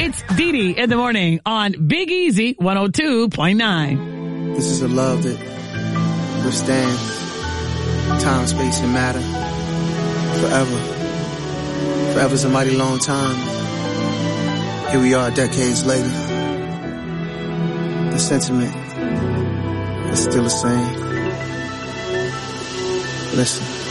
It's Dee Dee in the morning on Big Easy 102.9. This is a love that withstands time, space, and matter forever. Forever's a mighty long time. Here we are decades later. The sentiment is still the same. Listen.